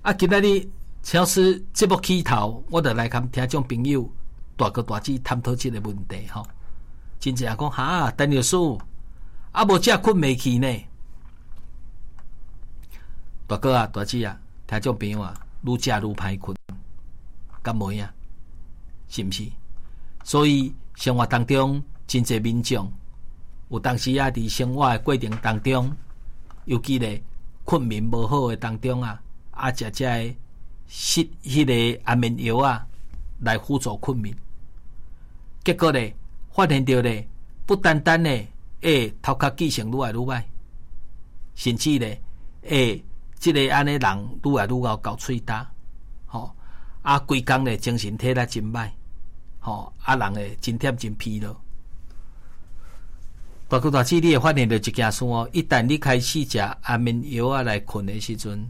今仔日超市节目起头，我就来跟听众朋友大哥大姐探讨这个问题吼。真正讲哈，陈律师无遮困未去呢？大哥啊，大姐啊，听众朋友啊，愈食愈歹困，敢无呀？是毋是？所以生活当中真侪民众有当时啊，伫生活的过程当中，尤其咧困眠无好的当中啊，食遮个迄个安眠药啊，来辅助困眠。结果咧，发现到咧，不单单咧，头壳记性愈来愈歹，甚至咧，即个安尼人愈来愈搞喙焦，吼，规工咧精神体力真歹。吼，人诶真忝真疲劳。大哥大姐，你会发现到一件事哦，一旦你开始食安眠药啊来困的时阵，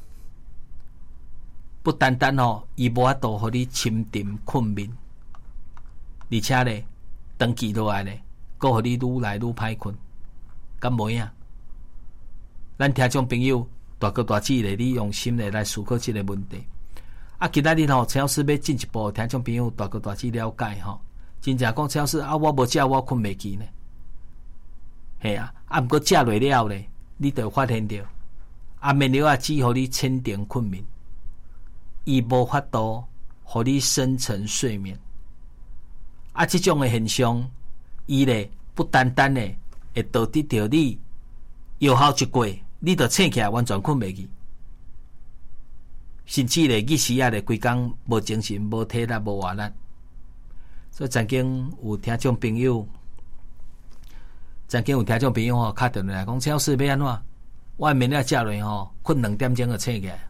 不单单吼，伊无法度互你深沉困眠，而且咧，长期落来咧，佫互你愈来愈歹困，敢无影？咱听众朋友，大哥大姐咧，你用心咧来思考这个问题。今仔日吼，超市要进一步，听众朋友大哥大姐了解吼。真正讲超市我无食，我困袂去呢。系啊，毋过食落了咧，你就发现到安眠药只互你浅层困眠，伊无法度互你深层睡眠。即种的现象，伊咧不单单咧会导致到你药效一过，你就醒起来完全困袂去。甚至咧，一时啊咧，规工无精神、无体力、无活力。所以曾经有听众朋友吼，敲电话来讲，超市要安怎？我眠了食落吼，困2点钟就醒起来。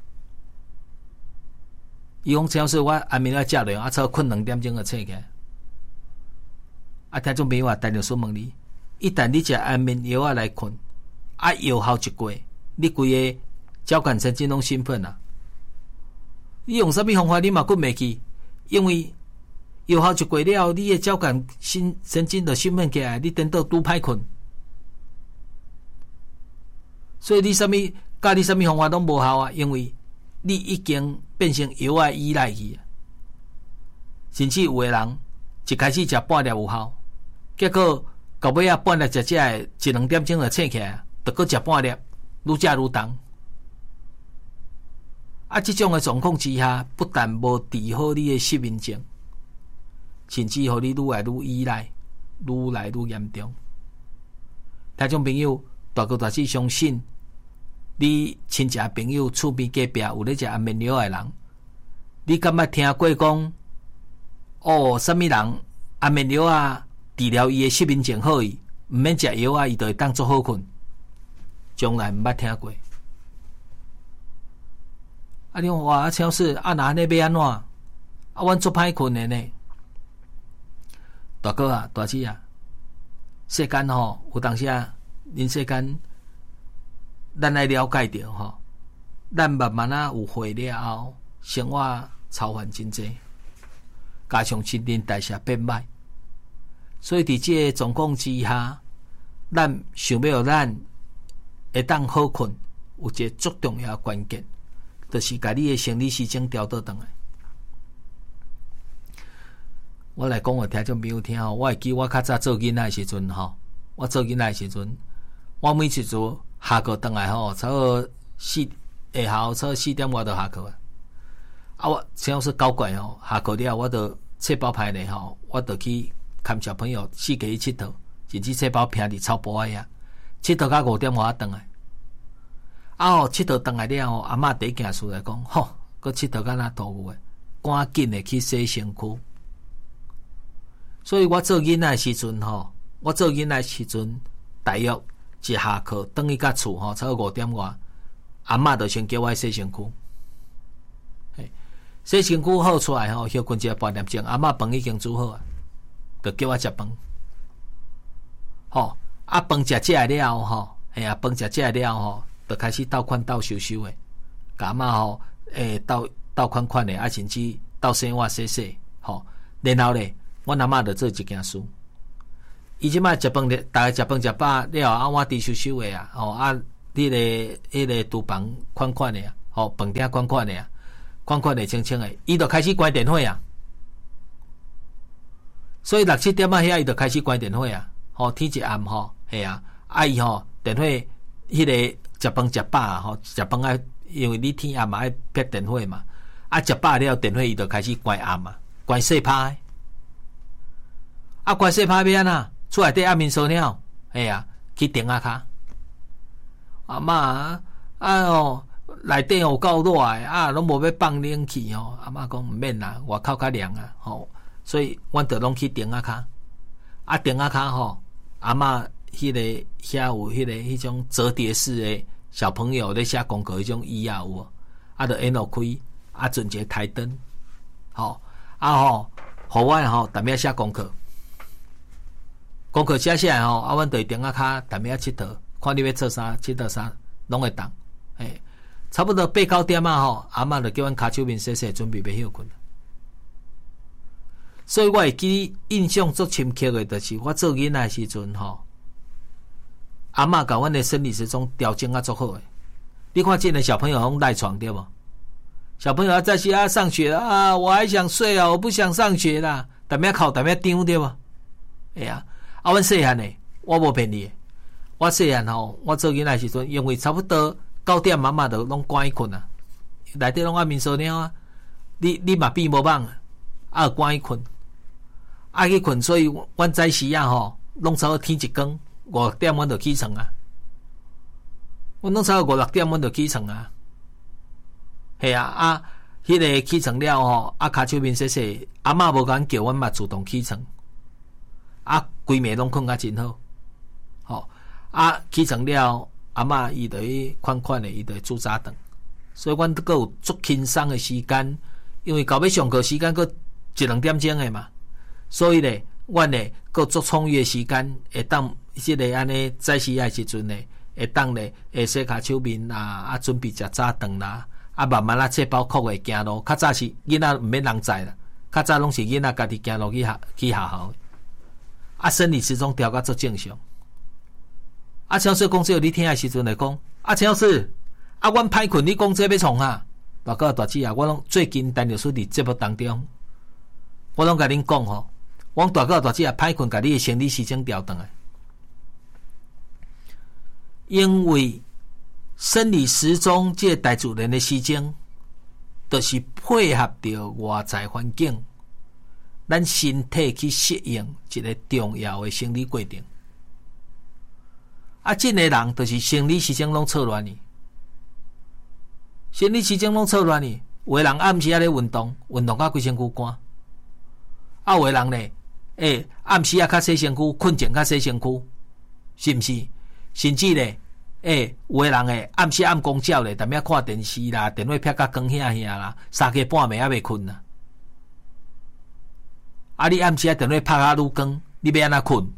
伊讲超市我安眠了食落，超困2点钟就醒起来。听众朋友陈律师问你，一旦你食安眠药来困，药效一过，你规个交感神经拢兴奋啊！你用什么方法你嘛困袂去？因为药效一过了，你的交感神经就兴奋起来，你等到拄歹困。所以你什么方法都无效啊，因为你已经变成药的依赖去。甚至有的人一开始食半粒有效，结果到尾半粒食1、2点钟就醒起来，就搁食半粒，愈食愈重。这种的状况之下，不但无治好你的失眠症，甚至予你愈来愈依赖，愈来愈严重。听众朋友，大哥大姐相信，你亲戚朋友厝边隔壁有咧食安眠药的人，你敢捌听过讲？什么人安眠药治疗伊的失眠症好伊，毋免食药伊就会当作好困？从来毋捌听过。你讲哇，超市那安尼要安怎？阮做歹困的呢？大哥啊，大姐啊，世间吼有当时恁世间，咱来了解着吼，咱慢慢有岁了后，生活操烦真济，加上新陈代谢变歹，所以伫这个状况之下，咱想要咱会当好困，有一个最重要的关键。就是把你的生理时钟调倒转来。我来讲，我听众朋友听吼，我会记我较早做囡仔的时阵吼，我做囡仔的时阵，我每次做下课转来吼，差不多下校差4点我就下课啊。我像是搞怪吼，下课了我就册包排咧吼，我就去看小朋友4个去佚佗，甚至册包平伫草坡仔呀，佚佗到5点我转来。佚佗转来了后，阿嬷第一件事来讲，佮佚佗到哪倒牛诶，赶紧诶去洗身躯。所以我做囡仔时阵大约一下课转去到厝差不多5点外，阿嬷就先叫我洗身躯。洗身躯好出来休困一个半点钟，阿嬷饭已经煮好啊，就叫我食饭。饭食了后饭食了后。就开始倒款倒收收的，甲阿嬷倒款的，甚至倒洗碗洗洗，然后咧，阮阿嬷就做一件事，伊即摆食饭咧，大家食饭食饱了，碗伫收收的你迄个厨房款的饭店款款的啊，款款的清清的，伊就开始关电火啊。所以6、7点啊，遐伊就开始关电火啊。天一暗嘿啊，伊电火迄个食饭食饱啊，食饭啊，因为你天暗嘛爱撇电火嘛，食饱了电火伊就开始关暗嘛，关细拍。关细拍要安怎？厝内底暗面烧鸟，嘿啊，去顶下骹。阿嬷内底有够热的拢无要放冷气阿嬷讲毋免啦，外口较凉啊，所以阮着拢去顶下骹。顶下骹阿嬷迄个遐有迄种折叠式的小朋友咧写功课迄种椅有无？着沿路开，阵一个台灯，互阮逐暝写功课。功课写下来阮就顶下骹逐暝佚佗，看你要做啥，佚佗啥拢会当。差不多8、9点阿嬷就叫阮骹手面洗洗，准备要休困。所以我会记印象足深刻的，就是我做囡仔的时阵阿嬷甲阮的生理时钟调整足好诶。你看这个小朋友拢赖床对无？小朋友在学上学了我还想睡我不想上学啦，逐暝哭逐暝张对无？阮细汉诶，我无骗你，我细汉我做囡仔时阵，因为差不多9点妈妈就拢关伊困啊，内底拢暗面烧鸟啊，你嘛闭无网关伊困，去困，所以阮早时拢差不多天一光5点阮就起床啊，阮拢差不多5、6点阮就起床啊，迄个起床了骹手面洗洗，阿嬷无敢叫阮嘛自动起床。规暝拢困甲真好，起床了，阿嬷伊就去款款的，伊就煮早顿，所以阮阁有足轻松的时间，因为到要上课时间阁1、2点钟的嘛，所以咧，阮咧阁足充裕的时间，会当即个安尼早时的时阵咧，会当咧洗骹手面准备食早顿啦，慢慢切包裤的行路，较早是囡仔毋免人载啦，较早拢是囡仔家己行路去学校。生理时钟调到足正常。陈老师讲这个你听的时阵来讲，陈老师，阮歹困，你讲这要创啥？大哥大姐我拢最近陈老师伫节目当中，我拢甲恁讲我大哥大姐歹困，甲你的生理时钟调转来，因为生理时钟这大自然的时钟，就是配合着外在环境。咱身体去适应一个重要的生理过程。这个人就是生理时钟拢错乱去，生理时钟拢错乱去。有的人暗时咧运动到规身躯干，有的人咧，暗时较洗身躯，困前较洗身躯，是毋是？甚至咧，有的人暗时暗公照咧，逐暝看电视啦，电话瞥甲光遐啦，3更半暝还未困啦。你暗时电话拍愈光，你要安怎困？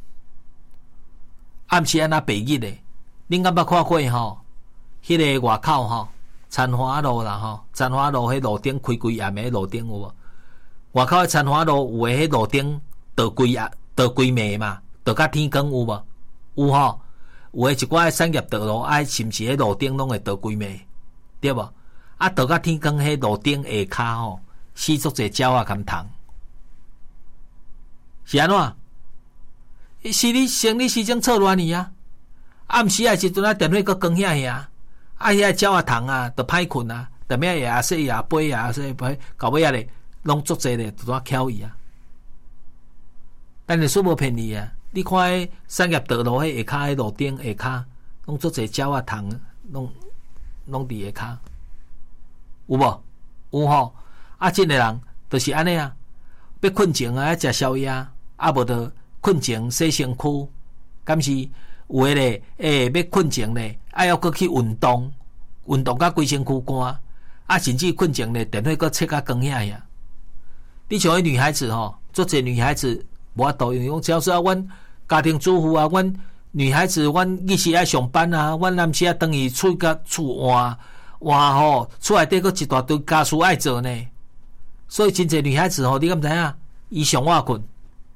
暗时安怎白日的？恁敢捌看过迄个外口残华路啦残华路迄路顶开规暗的路顶有无？外口的残华路有诶，迄路顶倒规暝嘛，倒甲天光有无？有有诶一寡产业道路是毋是迄路顶拢会倒规暝？对无？倒甲天光迄路顶下骹死足侪鸟敢虫。是安怎？是你生理时钟错乱去暗时的时阵电话佫光遐遐鸟虫就歹困逐暝夜洗夜飞洗飞，到尾咧拢足侪咧，拄仔巧伊但是说无骗你你看迄产业道路迄下骹迄路顶下骹，拢足侪鸟虫，拢伫下骹，有无？有这个人就是安尼要困前食宵夜。无就困前洗身躯，敢是有诶咧？要困前咧，要搁去运动甲规身躯干，甚至困前咧，电话搁切甲光遐。你像迄女孩子做这女孩子无法度，因为只要是阮家庭主妇阮女孩子，阮日时爱上班阮暗时等于厝甲厝换厝内底搁一大堆家事爱做呢。所以真侪女孩子你敢知影？伊上晚困。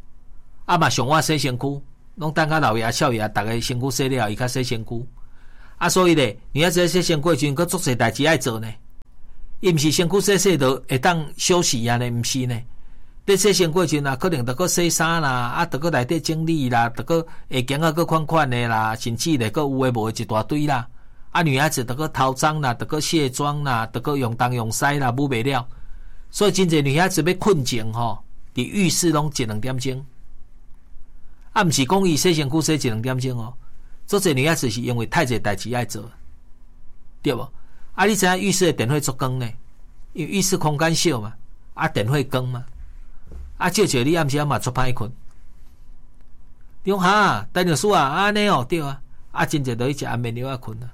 嘛上晚洗身躯，拢等甲老爷少爷逐个身躯洗了，伊较洗身躯。 所以咧，女孩子洗身躯时阵，佫足侪代志爱做呢。伊毋是身躯洗洗就会当休息啊呢，毋是呢。伫洗身躯时阵啊，可能着佫洗衫啦，着佫内底整理啦，着佫会行啊佫款款的啦，甚至咧佫有诶无诶一大堆啦。女孩子着佫头脏啦，着佫卸妆啦，着佫用东用西啦，舞袂了。所以真侪女孩子要困前吼，伫浴室拢1-2点钟。毋是讲伊洗身躯洗1-2点钟哦。做这女孩子是因为太侪代志爱做，对无？你知影浴室的电火足光呢？因为浴室空间小嘛，电火光嘛，照照你暗时嘛足歹困。你讲哈，陈律师啊，安尼哦，对啊，真侪就去食安眠药啊困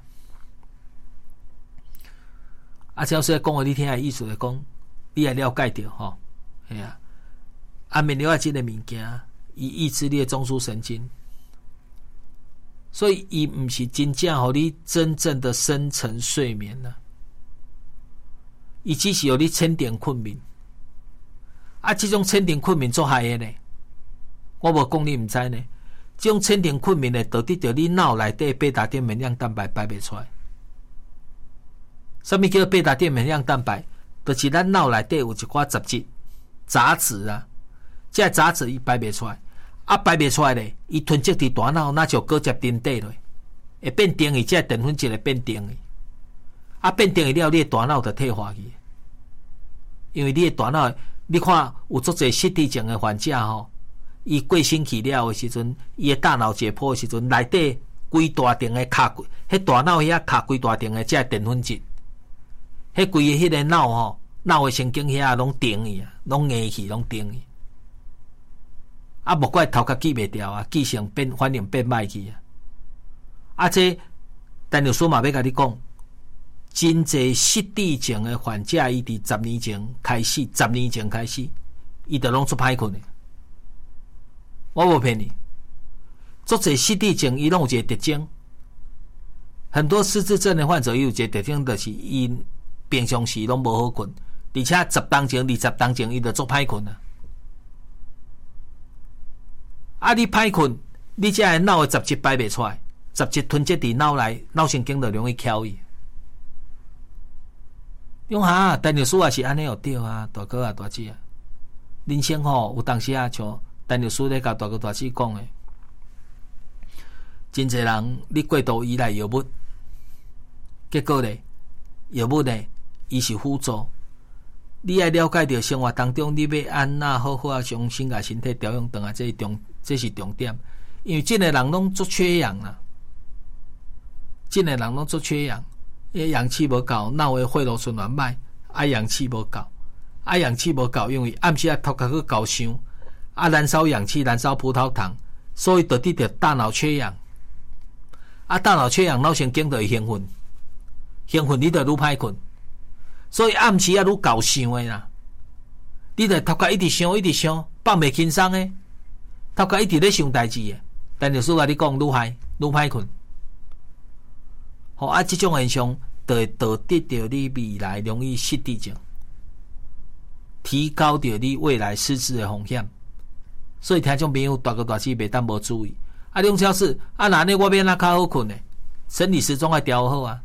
啊。只要说讲互你听的意思来讲，你也了解到吼，系啊，安眠药即个物件，伊抑制你的中枢神经。所以，伊毋是真正互你真正的深层睡眠呐，伊只是互你浅点困眠。这种浅点困眠做害的呢，我无讲你毋知呢。这种浅点困眠呢，导致着你脑内底贝塔淀免亮蛋白排袂出来。什么叫贝塔淀免亮蛋白？就是咱脑内底有一寡杂质、杂质啊，这杂质伊排袂出来。排袂出来咧，伊囤积伫大脑，那就搁接沉底落，会变定去，这淀粉质会变定去。变定去了，你的大脑就退化去。因为你的大脑，你看有足侪失智症的患者吼，伊过身去了的时阵，伊的大脑解剖的时阵，内底规大定的卡，迄大脑遐卡规大定的这淀粉质，迄规个迄个脑吼，脑的神经遐拢定去啊，拢硬去，拢定去。无怪头壳记袂掉啊，记性反应变歹去啊！这陈律师嘛要甲你讲，真侪失智症的患者，伊伫10年前开始，伊就拢出歹困的。我无骗你，足侪失智症伊拢有一个特征，很多失智症的患者伊有一个特征，就是伊平常时拢无好困，而且10当前、20当前，伊就足歹困啊！你歹困，你这脑的杂质排袂出来，杂质囤积伫脑内，脑神经就容易翘伊。用哈，陈律师也是安尼哦，对啊，大哥啊，大姐啊，人生吼有当时啊，像陈律师咧甲大哥大姐讲的，真侪人你过度依赖药物，结果咧，药物咧，伊是辅助。你要了解到生活当中，你要安那好好将身体调养转来，这是重点。因为真个人拢足缺氧啦，真个人拢足缺氧，因为氧气无够，脑的血路循环歹，氧气无够，氧气无够，因为暗时头壳去高伤，燃烧氧气，燃烧葡萄糖，所以导致着大脑缺氧。大脑缺氧，脑神经就会兴奋，兴奋你就愈歹困。所以暗时愈搞想的啦，你著头壳一直想，放袂轻松的，头壳一直咧想代志的，陈律师甲你讲，愈歹困。这种现象就会导致着你未来容易失智症，提高着你未来失智的风险。所以听众朋友大哥大姐袂当无注意。梁超市若安尼我要哪较好困呢？生理时钟要调好啊。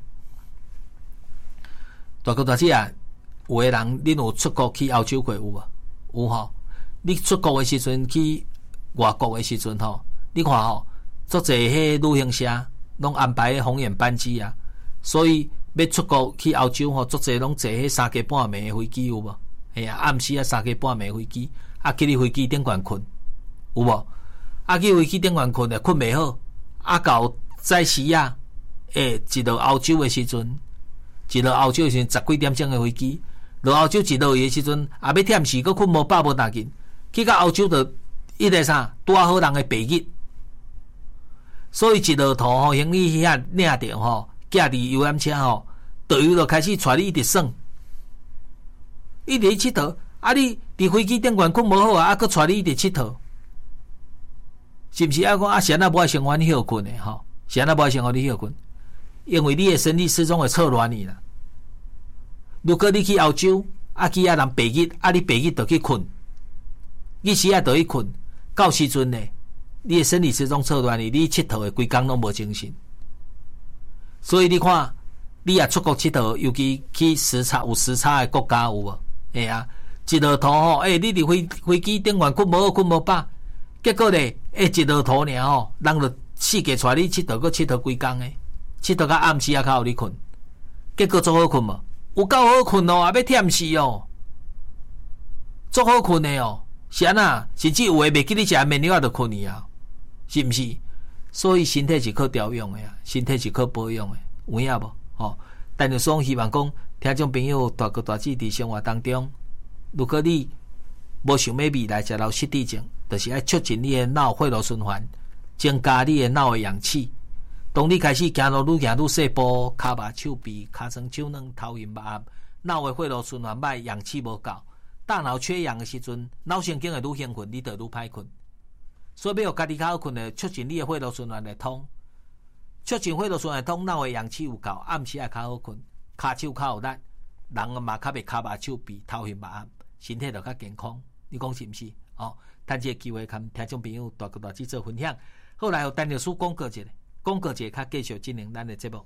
大哥大姐啊，有的人恁有出国去欧洲过有无？有吼。你出国的时阵去外国的时阵吼，你看吼，足侪迄旅行社拢安排红眼班机啊，所以要出国去欧洲吼，足侪拢坐迄3个半暝的飞机有无？嘿啊，暗时3个半暝飞机，去你飞机顶悬困有无？去飞机顶悬困的困袂好，到早时一落欧洲的时阵。一落欧洲的时阵10几点钟的飞机，落欧洲一落去的时阵，要忝时，佫困无饱无大紧，去到欧洲就一个啥拄好人的白日，所以一落土吼，行李遐领着吼，驾伫游览车吼，导游就开始带你一直耍，一直去佚佗。你伫飞机顶悬困无好佫带你一直佚佗，是毋是？讲是安那无爱先互你休困的吼，是安那无爱先互你休困。因为你的生理时钟会错乱你啦。如果你去欧洲，去人白日，你白日就去困，日时就去困，到时阵呢，你的生理时钟错乱你佚佗的规工拢无精神。 所以你看，你也出国佚佗，尤其去有时差的国家有无？会啊，一落土吼，你伫飞机顶悬困无饱，结果咧，一落土尔吼，人就四界带你佚佗，佫佚佗规工诶，佚佗到暗时啊，较互你困，结果足好困无？有够好困哦，也要忝死哦，足好困诶哦，是安那？甚至有诶袂记你食面了，就困去啊，是毋是？所以身体是可调养诶啊，身体是可保养诶，有影无？吼，但是说希望讲，听众朋友大哥大姐伫生活当中，如果你无想要未来食到失智症，就是要促进你诶脑血路循环，增加你诶脑诶氧气。当你开始行路愈行愈细步，骹麻手臂、骹酸手软、头晕目暗，脑诶血路循环歹，氧气无够，大脑缺氧诶时阵，脑神经会愈兴奋，你就愈歹困。所以要互家己较好困诶，促进你诶血路循环会通，促进血路循环通，脑诶氧气有够，暗时也较好困，骹手较有力，人嘛较袂骹麻手臂、头晕目暗，身体就较健康。你讲是毋是？哦，趁这个机会，跟听众朋友大哥大姐做分享。后来，陈律师广告一下，广告一下，较继续进行咱的节目。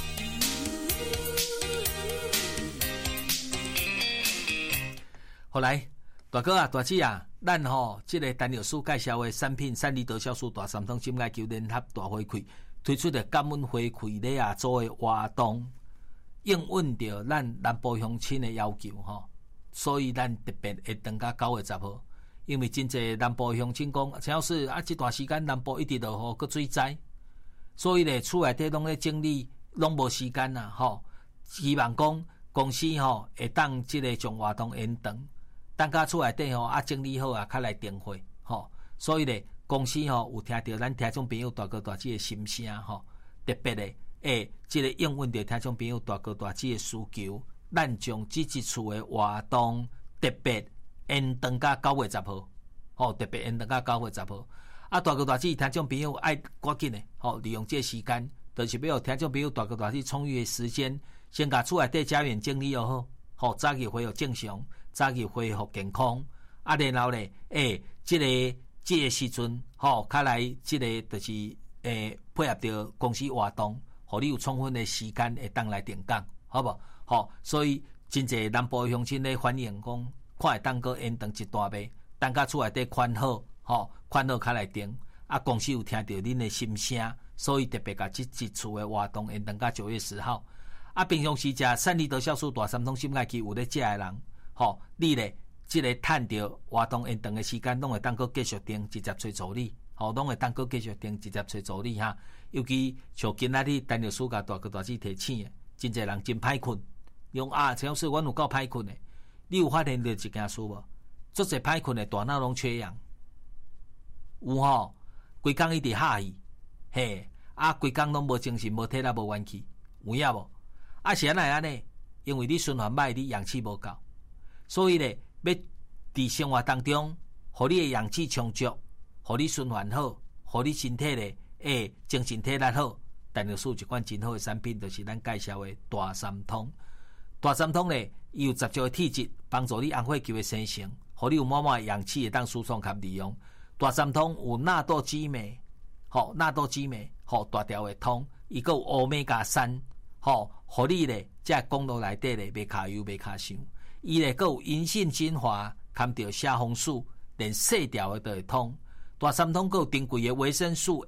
后来，大哥啊、大姐啊，咱这个陈律师介绍的产品，三利得酵素大三通心艾球联合大回馈，推出的感恩回馈礼啊，做的活动，应允着咱南部乡亲的要求所以咱特别会等到9月10号，因为真侪南部乡亲讲，陈老师啊，这段时间南部一直落雨，搁水灾，所以咧厝内底拢咧整理，拢无时间啦希望讲公司会当即个将活动延长，等到厝内底整理好啊，较来订货所以咧公司有听到咱听众朋友大哥大姐的心声特别咧即个应允着听众朋友大哥大姐的需求。咱将这一次的活动特别延长到9月10号，特别延长到9月10号。啊，大哥大姐听众朋友爱赶紧的，利用这时间，就是要听众朋友大哥大姐充裕的时间，先把厝内底家园整理好，早日恢复正常，早日恢复健康。啊，然后咧，这个时阵，较来这个就是配合着公司活动，互你有充分的时间会当来定岗，好不好？所以真侪南部乡亲咧反映讲，看会当个延长一段呗，等到厝内底款好，款好较来定。啊，公司有听到恁的心声，所以特别甲这一次的活动延长到9月10号。啊，平常时食三利得酵素大三通心艾球有咧食的人，你咧即个趁着活动延长的时间，拢会当个继续订，直接找助理，拢会当个继续订，直接找助理哈。尤其像今仔日陈律师甲大哥大姐提醒的，真侪人真歹困。用陈老师，阮有够歹困的。你有发现到一件事无？足侪歹困的大脑拢缺氧，有规工一直哈伊，规工拢无精神、无体力、无元气，有影无？是安尼呢？因为你循环歹，你氧气无够，所以咧要伫生活当中，互你的氧气充足，互你循环好，互你身体咧精神体力好。陈律师一款真好的产品，就是咱介绍的大三通。大三通咧，伊有10种的体质，帮助你红血球的生成，互你有满满的氧气会当输送及利用。大三通有纳豆激酶，纳豆激酶，大条会通，伊个有欧米伽3，互你咧在公路内底咧袂卡油袂卡伤。伊咧个有银杏精华，含着虾红素，连细条的都会通。大三通个有珍贵的维生素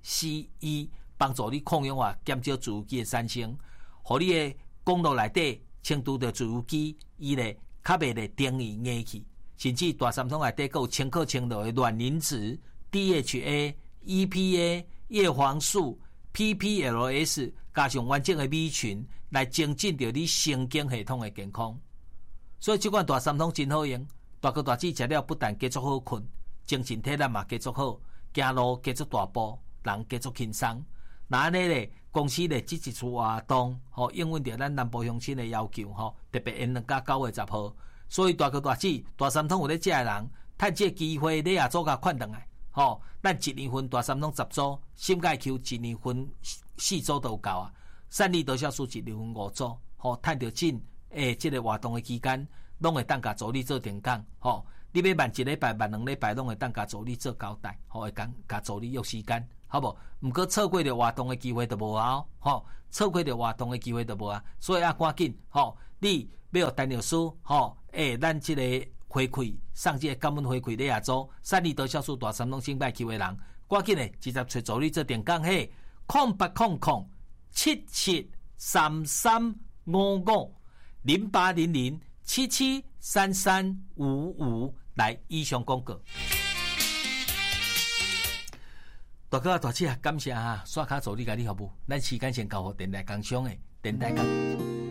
A、C、E， 帮助你抗氧化，减少自由基的产生，互你的公路内底。清除着自由基，伊咧较袂咧定义硬去，甚至大三通内底有千克清落的卵磷脂、DHA、EPA、叶黄素、PPLS， 加上完整的米群来增进着你神经系统的健康。所以这款大三通真好用，大哥大姐食了不但继续好困，精神体力嘛继续好，行路继续大步，人继续轻松。那安尼咧，公司咧这一次活动，应允着咱南部乡亲的要求，特别延长到9月10号。所以大哥大姐、大三通有咧食的人，趁这机会你也做甲款转来，咱1年份大三通10组，心钙球1年份4组都有够啊。三利得酵素1年份5组，趁着紧这个活动的期间，拢会当甲助理做定岗，你要慢1礼拜、慢2礼拜，拢会当甲助理做交代，会甲助理约时间。 好不？毋过错过着活动的机会就无啊，吼，错过着活动的机会就无啊，所以赶紧，吼，你要有陈律师，吼，咱这个回馈，上这个感恩回馈你也做，善利多小数大三拢胜败球的人，赶紧嘞，直接找助理做电讲嘿，08007733550800773355来以上广告。大哥大姐，感谢刷卡助理甲你服务，咱时间先交互电台工商的电台工。